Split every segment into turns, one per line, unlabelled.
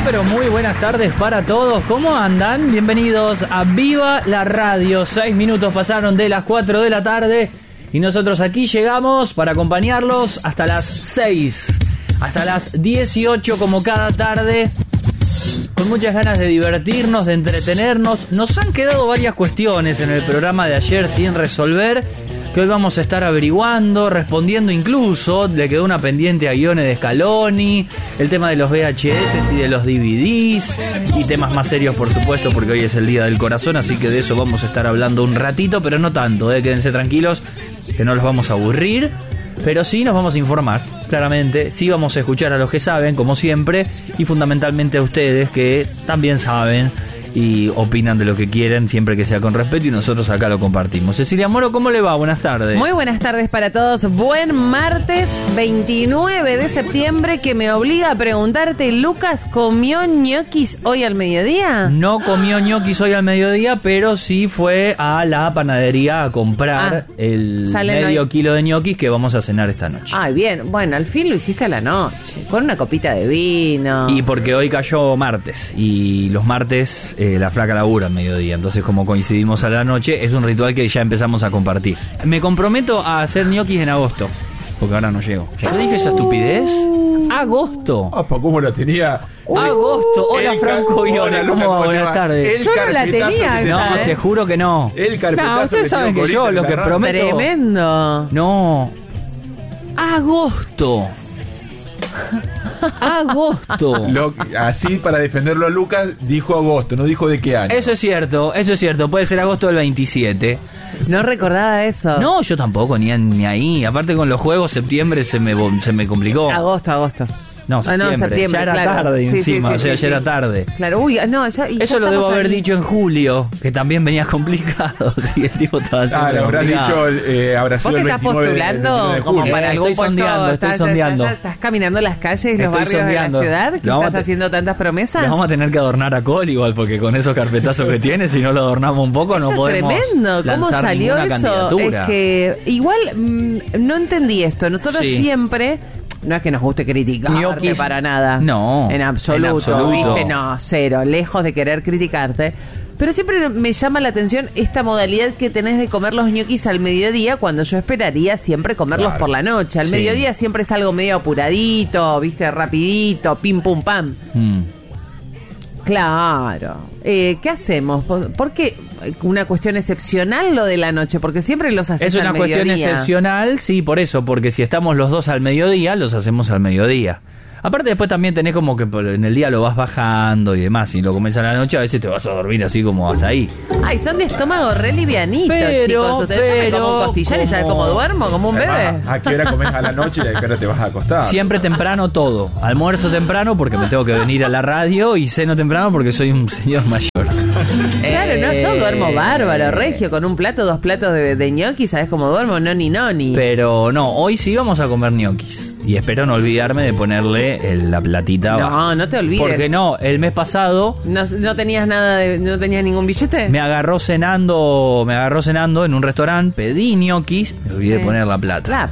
pero muy buenas tardes para todos. ¿Cómo andan? Bienvenidos a Viva la Radio. 6 minutos pasaron de las 4 de la tarde y nosotros aquí llegamos para acompañarlos hasta las 6, hasta las 18 como cada tarde, con muchas ganas de divertirnos, de entretenernos. Nos han quedado varias cuestiones en el programa de ayer sin resolver, que hoy vamos a estar averiguando, respondiendo incluso. Le quedó una pendiente a Guiones de Scaloni, el tema de los VHS y de los DVDs, y temas más serios, por supuesto, porque hoy es el Día del Corazón, así que de eso vamos a estar hablando un ratito, pero no tanto, quédense tranquilos, que no los vamos a aburrir, pero sí nos vamos a informar, claramente. Sí vamos a escuchar a los que saben, como siempre, y fundamentalmente a ustedes, que también saben y opinan de lo que quieren, siempre que sea con respeto, y nosotros acá lo compartimos. Cecilia Moro, ¿cómo le va? Buenas tardes.
Muy buenas tardes para todos. Buen martes 29 de septiembre, que me obliga a preguntarte, ¿Lucas comió ñoquis hoy al mediodía?
No comió ñoquis hoy al mediodía, pero sí fue a la panadería a comprar el medio kilo de ñoquis que vamos a cenar esta noche.
Ay, bien. Bueno, al fin lo hiciste a la noche, con una copita de vino.
Y porque hoy cayó martes, y los martes la flaca labura al mediodía, entonces como coincidimos a la noche, es un ritual que ya empezamos a compartir. Me comprometo a hacer ñoquis en agosto, porque ahora no llego. ¿Yo dije esa estupidez? ¿Agosto?
¿Cómo la tenía?
Agosto. Hola, Franco Guiones, ¿cómo va? Buenas tardes.
Yo no la tenía.
No, te juro que no.
El carpetazo.
No, ustedes saben que yo lo que prometo...
Tremendo.
No. Agosto. Agosto.
Así, para defenderlo a Lucas, dijo agosto, no dijo de qué año.
Eso es cierto. Puede ser agosto del 27.
No recordaba eso.
No, yo tampoco, ni ahí. Aparte con los juegos, septiembre se me complicó.
Agosto.
No, septiembre. Ya era tarde encima, ya era tarde.
Claro,
eso lo debo haber dicho en julio, que también venía complicado. Sí, el tipo estaba haciendo
lo habrás dicho, habrá sido.
¿Vos te estás postulando como para algún puesto?
Estoy sondeando.
¿Estás caminando las calles, los barrios de la ciudad? ¿Que estás haciendo tantas promesas?
Lo vamos a tener que adornar a Cole igual, porque con esos carpetazos que tiene, si no lo adornamos un poco, no podemos.
Tremendo, ¿cómo salió eso? Es que igual no entendí esto. Nosotros siempre... No es que nos guste criticarte para nada.
No.
En absoluto. ¿Viste? No, cero. Lejos de querer criticarte. Pero siempre me llama la atención esta modalidad que tenés de comer los ñoquis al mediodía, cuando yo esperaría siempre comerlos por la noche. Al mediodía siempre es algo medio apuradito, ¿viste? Rapidito, pim, pum, pam. Claro. ¿Qué hacemos? ¿Por qué una cuestión excepcional lo de la noche? Porque siempre los haces al mediodía.
Es una cuestión excepcional, sí, por eso. Porque si estamos los dos al mediodía, los hacemos al mediodía. Aparte después también tenés como que en el día lo vas bajando y demás. Si lo comes a la noche, a veces te vas a dormir así como hasta ahí.
Ay, son de estómago re livianito, chicos. Ustedes yo me como un costillar y ¿sabes cómo duermo? Como un bebé.
¿A qué hora comes a la noche y a qué hora te vas a acostar?
Siempre temprano todo. Almuerzo temprano porque me tengo que venir a la radio, y ceno temprano porque soy un señor mayor.
Claro, no, yo duermo bárbaro, regio, con un plato, 2 platos de ñoquis, ¿sabes cómo duermo? Noni.
Pero no, hoy sí vamos a comer ñoquis. Y espero no olvidarme de ponerle la platita abajo.
No te olvides.
Porque no, el mes pasado...
¿No tenías no tenías ningún billete?
Me agarró cenando en un restaurante, pedí ñoquis, me olvidé de poner la plata.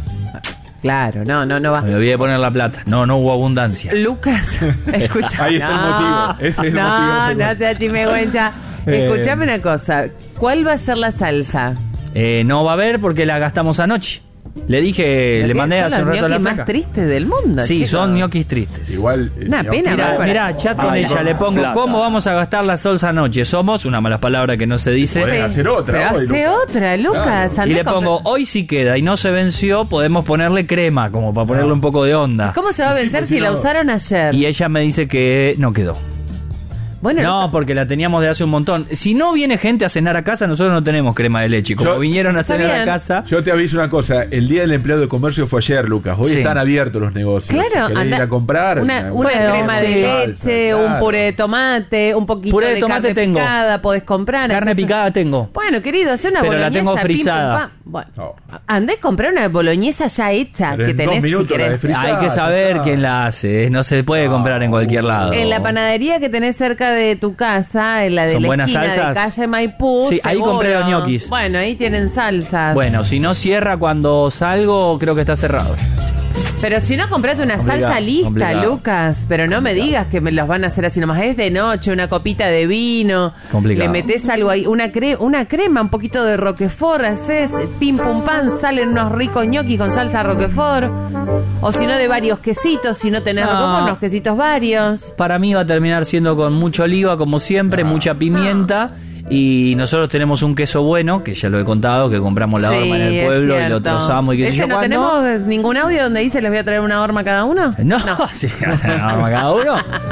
Claro, no va.
Me olvidé de poner la plata. No hubo abundancia.
Lucas, escucha.
Ahí está el motivo. Ese es el motivo.
No sea chimegüencha. Escuchame una cosa. ¿Cuál va a ser la salsa?
No va a haber porque la gastamos anoche. Le dije, le mandé hace un rato a la flaca.
Son los ñoquis más tristes del mundo,
sí,
chicos.
Son ñoquis tristes.
Igual.
Una pena.
Mirá, chat con ella, le pongo plata. ¿Cómo vamos a gastar la salsa anoche? Somos una mala palabra que no se dice.
Podés hacer otra.
Pero hace otra, Lucas.
Claro.
Y le pongo, hoy si queda y no se venció, podemos ponerle crema, como para ponerle un poco de onda.
¿Cómo se va a vencer si la usaron ayer?
Y ella me dice que no quedó.
Bueno,
no, porque la teníamos de hace un montón. Si no viene gente a cenar a casa, nosotros no tenemos crema de leche. Como vinieron a cenar a casa...
Yo te aviso una cosa. El Día del Empleado de Comercio fue ayer, Lucas. Hoy están abiertos los negocios.
Claro,
si querés ir a comprar...
Una crema de leche, un puré de tomate, un poquito de carne picada, podés comprar.
Carne picada tengo.
Bueno, querido, hace una boloñesa.
Pero la tengo frisada.
Bueno, andá a comprar una boloñesa ya hecha que tenés si querés.
Hay que saber quién la hace. No se puede comprar en cualquier lado.
En la panadería que tenés cerca de tu casa, en la de la esquina de calle Maipú.
Sí, ahí compré los ñoquis.
Bueno, ahí tienen salsas.
Bueno, si no cierra cuando salgo, creo que está cerrado. Sí.
Pero si no, comprate una salsa lista, Lucas. Pero no me digas que me los van a hacer así nomás. Es de noche, una copita de vino. Le metés algo ahí, una crema, un poquito de roquefort, haces pim pum pan, salen unos ricos ñoquis con salsa roquefort. O si no, de varios quesitos, si no tenés roquefort, unos quesitos varios.
Para mí va a terminar siendo con mucho oliva, como siempre, mucha pimienta. Y nosotros tenemos un queso bueno, que ya lo he contado, que compramos la horma en el pueblo y lo trozamos y qué sé yo.
¿No tenemos ningún audio donde dice les voy a traer una horma cada uno?
No. Sí, una horma cada uno.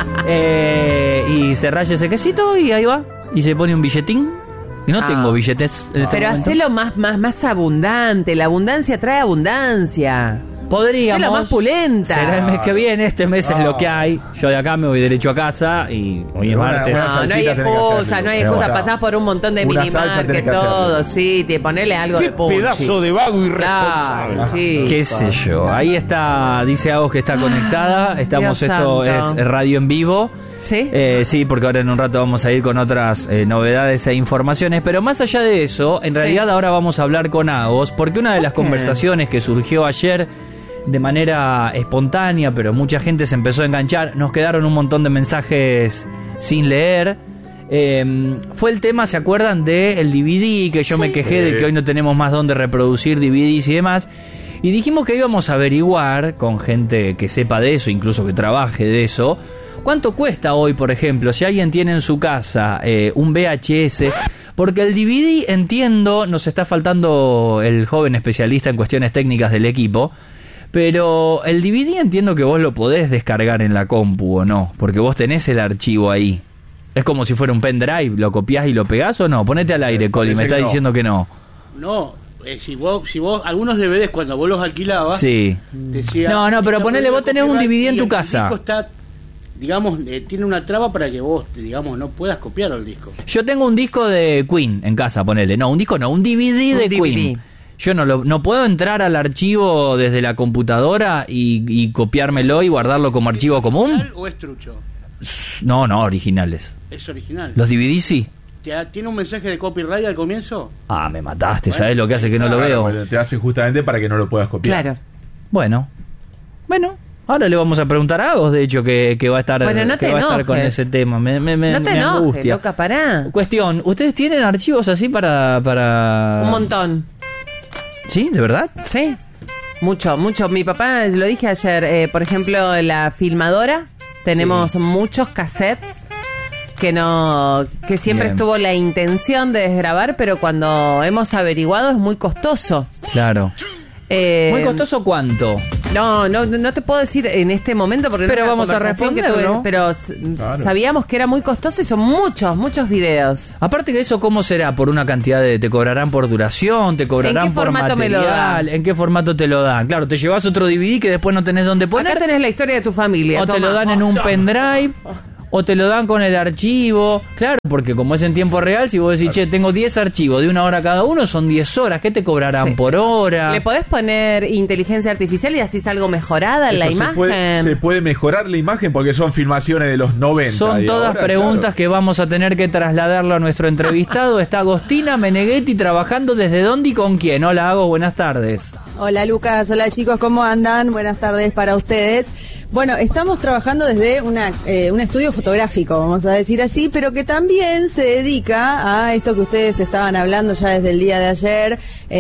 Y se raya ese quesito y ahí va. Y se pone un billetín. Y no tengo billetes en este
Pero
momento.
hacelo más abundante. La abundancia trae abundancia.
Podríamos.
Hacela más pulenta.
Será el mes que viene, este mes es lo que hay. Yo de acá me voy derecho a casa y hoy es martes.
No hay excusa. Pasás por un montón de minimarket, todo, sí, te ponele algo de punchi.
Qué pedazo de vago irresponsable.
Claro, sí.
Qué sé yo. Ahí está, dice Agos que está conectada. Estamos,
Dios
esto
santo.
es radio en vivo.
¿Sí?
Sí, porque ahora en un rato vamos a ir con otras novedades e informaciones. Pero más allá de eso, en realidad ahora vamos a hablar con Agos, porque una de las conversaciones que surgió ayer de manera espontánea, pero mucha gente se empezó a enganchar, nos quedaron un montón de mensajes sin leer. Fue el tema, ¿se acuerdan del DVD? Que yo me quejé de que hoy no tenemos más donde reproducir DVDs y demás. Y dijimos que íbamos a averiguar con gente que sepa de eso, incluso que trabaje de eso, ¿cuánto cuesta hoy, por ejemplo, si alguien tiene en su casa un VHS? Porque el DVD, entiendo, nos está faltando el joven especialista en cuestiones técnicas del equipo, pero el DVD entiendo que vos lo podés descargar en la compu, ¿o no? Porque vos tenés el archivo ahí. Es como si fuera un pendrive, ¿lo copiás y lo pegás o no? Ponete al aire, Coli, me está diciendo que no.
No, si vos, algunos DVDs cuando vos los alquilabas,
sí.
Decía...
No, pero ponele, vos tenés un DVD en tu casa.
El disco está, digamos, tiene una traba para que vos, digamos, no puedas copiar el disco.
Yo tengo un disco de Queen en casa, ponele. No, un disco no, un DVD de Queen. Yo no puedo entrar al archivo desde la computadora y copiármelo y guardarlo como archivo común.
¿Original o es trucho?
No, originales.
Es original.
¿Los DVD sí?
¿Tiene un mensaje de copyright al comienzo?
Ah, me mataste, ¿sabes lo que hace que no lo veo?
Te hace justamente para que no lo puedas copiar.
Claro.
Bueno, ahora le vamos a preguntar a Agos, de hecho, que va a estar, con ese tema. Me
no te enojes,
angustia.
loca, pará.
Cuestión, ¿ustedes tienen archivos así para...?
Un montón.
¿Sí? ¿De verdad?
Sí. Mucho. Mi papá, lo dije ayer, por ejemplo, la filmadora, tenemos muchos cassettes que siempre estuvo la intención de desgrabar, pero cuando hemos averiguado es muy costoso.
Claro. ¿Muy costoso cuánto?
No te puedo decir en este momento porque
pero
no
vamos a responder, ¿no?
Pero claro, sabíamos que era muy costoso y son muchos videos.
Aparte que eso, ¿cómo será? Por una cantidad de... ¿Te cobrarán por duración? ¿Te cobrarán por material? ¿En qué formato te lo dan? Claro, te llevas otro DVD que después no tenés dónde poner.
Acá tenés la historia de tu familia.
O te lo dan en un pendrive... O te lo dan con el archivo. Claro, porque como es en tiempo real, si vos decís, che, tengo 10 archivos de 1 hora cada uno, son 10 horas. ¿Qué te cobrarán por hora?
Le podés poner inteligencia artificial y así es algo mejorada en la imagen.
Se puede mejorar la imagen porque son filmaciones de los 90.
Son todas ahora, preguntas que vamos a tener que trasladarlo a nuestro entrevistado. Está Agostina Meneghetti trabajando desde dónde y con quién. Hola, Agos, buenas tardes.
Hola, Lucas. Hola, chicos, ¿cómo andan? Buenas tardes para ustedes. Bueno, estamos trabajando desde un estudio fotográfico, vamos a decir así, pero que también se dedica a esto que ustedes estaban hablando ya desde el día de ayer,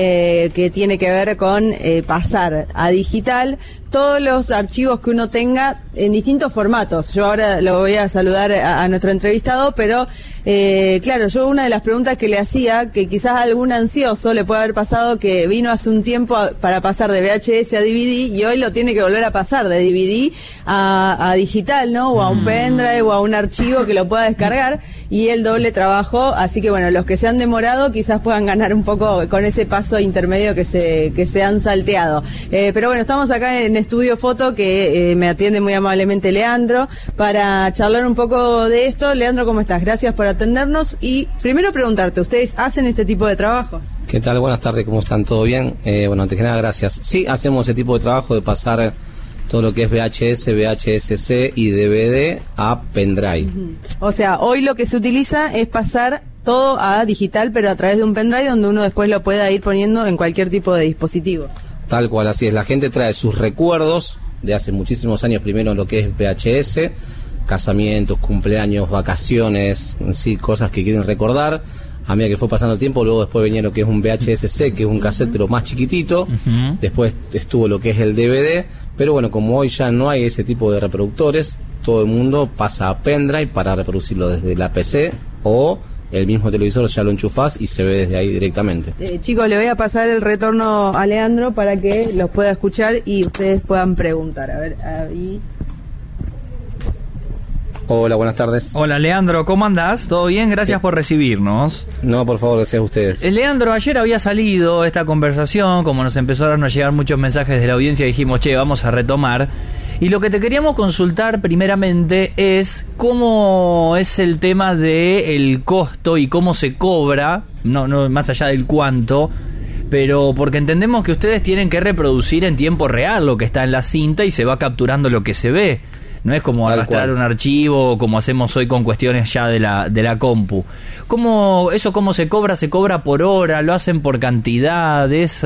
que tiene que ver con pasar a digital todos los archivos que uno tenga en distintos formatos. Yo ahora lo voy a saludar a nuestro entrevistado, pero claro, yo una de las preguntas que le hacía, que quizás a algún ansioso le puede haber pasado, que vino hace un tiempo para pasar de VHS a DVD y hoy lo tiene que volver a pasar de DVD a digital, ¿no? O a un pendrive o a un archivo que lo pueda descargar, y el doble trabajo. Así que bueno, los que se han demorado quizás puedan ganar un poco con ese paso intermedio que se han salteado. Pero bueno, estamos acá en Estudio Foto, que me atiende muy amablemente Leandro, para charlar un poco de esto. Leandro, ¿cómo estás? Gracias por atendernos. Y primero preguntarte, ¿ustedes hacen este tipo de trabajos?
¿Qué tal? Buenas tardes, ¿cómo están? ¿Todo bien? Bueno, antes que nada, gracias. Sí, hacemos ese tipo de trabajo de pasar todo lo que es VHS, VHS-C y DVD a pendrive.
O sea, hoy lo que se utiliza es pasar todo a digital, pero a través de un pendrive donde uno después lo pueda ir poniendo en cualquier tipo de dispositivo.
Tal cual, así es. La gente trae sus recuerdos de hace muchísimos años, primero lo que es VHS, casamientos, cumpleaños, vacaciones, sí, cosas que quieren recordar. A medida que fue pasando el tiempo, luego después venía lo que es un VHS-C, que es un cassette pero más chiquitito. Después estuvo lo que es el DVD, pero bueno, como hoy ya no hay ese tipo de reproductores, todo el mundo pasa a pendrive para reproducirlo desde la PC o el mismo televisor, ya lo enchufás y se ve desde ahí directamente.
Chicos, le voy a pasar el retorno a Leandro para que los pueda escuchar y ustedes puedan preguntar. A ver, ahí.
Hola, buenas tardes.
Hola, Leandro, ¿cómo andás? ¿Todo bien? Gracias por recibirnos.
No, por favor, gracias a ustedes.
Leandro, ayer había salido esta conversación, como nos empezaron a llegar muchos mensajes de la audiencia, dijimos, vamos a retomar. Y lo que te queríamos consultar primeramente es cómo es el tema del costo y cómo se cobra, no más allá del cuánto, pero porque entendemos que ustedes tienen que reproducir en tiempo real lo que está en la cinta y se va capturando lo que se ve. No es como arrastrar un archivo como hacemos hoy con cuestiones ya de la compu. ¿Cómo se cobra? ¿Se cobra por hora? ¿Lo hacen por cantidad? ¿Es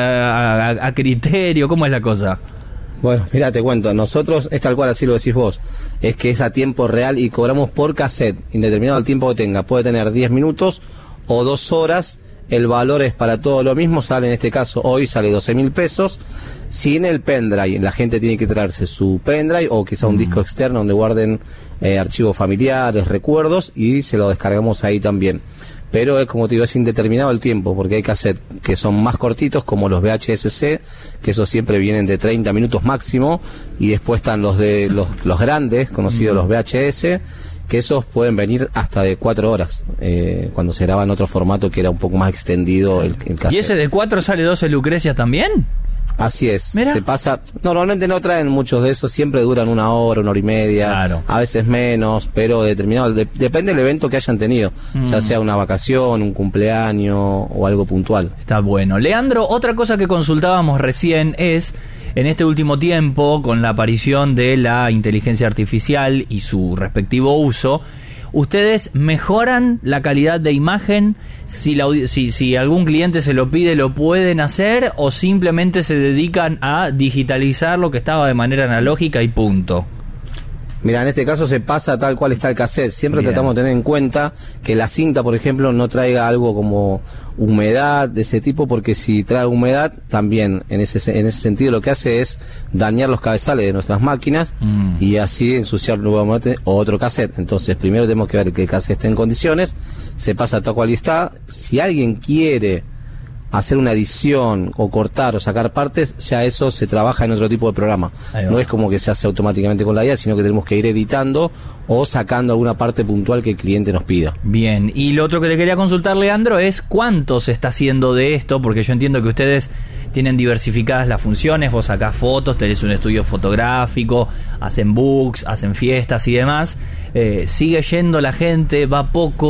a criterio? ¿Cómo es la cosa?
Bueno, mira, te cuento. Nosotros, es tal cual, así lo decís vos. Es que es a tiempo real y cobramos por cassette, indeterminado el tiempo que tenga. Puede tener 10 minutos o 2 horas. El valor es para todo lo mismo. Sale, en este caso, hoy sale 12.000 pesos. Sin el pendrive, la gente tiene que traerse su pendrive o quizá un disco externo donde guarden archivos familiares, recuerdos, y se lo descargamos ahí también. Pero es como te digo, es indeterminado el tiempo, porque hay cassettes que son más cortitos, como los VHS-C, que esos siempre vienen de 30 minutos máximo, y después están los de los grandes, conocidos los VHS, que esos pueden venir hasta de 4 horas, cuando se graba en otro formato que era un poco más extendido el cassette.
¿Y ese de 4 sale 12 lucrecias también?
Así es.
Mirá.
Se pasa, normalmente no traen muchos de esos, siempre duran 1 hora, 1 hora y media,
claro.
A veces menos, pero determinado, depende del evento que hayan tenido, ya sea una vacación, un cumpleaños o algo puntual.
Está bueno. Leandro, otra cosa que consultábamos recién es, en este último tiempo, con la aparición de la inteligencia artificial y su respectivo uso, ¿ustedes mejoran la calidad de imagen? Si algún cliente se lo pide, ¿lo pueden hacer? ¿O simplemente se dedican a digitalizar lo que estaba de manera analógica y punto?
Mira, en este caso se pasa tal cual está el cassette. Siempre
Bien.
tratamos de tener en cuenta que la cinta, por ejemplo, no traiga algo como humedad de ese tipo, porque si trae humedad, también en ese sentido lo que hace es dañar los cabezales de nuestras máquinas y así ensuciar nuevamente otro cassette. Entonces, primero tenemos que ver que el cassette esté en condiciones, se pasa tal cual está. Si alguien quiere hacer una edición o cortar o sacar partes, ya eso se trabaja en otro tipo de programa. No es como que se hace automáticamente con la IA, sino que tenemos que ir editando o sacando alguna parte puntual que el cliente nos pida.
Bien, y lo otro que te quería consultar, Leandro, es cuánto se está haciendo de esto, porque yo entiendo que ustedes tienen diversificadas las funciones, vos sacás fotos, tenés un estudio fotográfico, hacen books, hacen fiestas y demás. Sigue yendo la gente, va poco.